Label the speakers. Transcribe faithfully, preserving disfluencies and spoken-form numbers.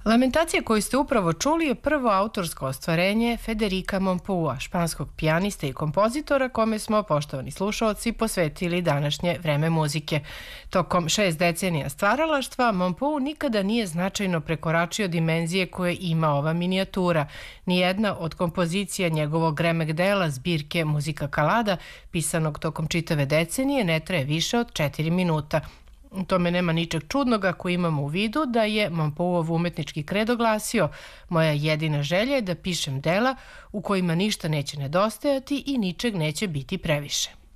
Speaker 1: Lamentacija koju ste upravo čuli je prvo autorsko ostvarenje Federica Monpoua, španskog pijanista i kompozitora kome smo, poštovani slušaoci, posvetili današnje vreme muzike. Tokom šest decenija stvaralaštva, Monpou nikada nije značajno prekoračio dimenzije koje ima ova minijatura. Nijedna od kompozicija njegovog remek dela zbirke Muzika Kalada, pisanog tokom čitave decenije, ne traje više od četiri minuta. U tome nema ničeg čudnog ako imamo u vidu da je Monpouov umetnički kredo glasio: moja jedina želja je da pišem dela u kojima ništa neće nedostajati i ničeg neće biti previše.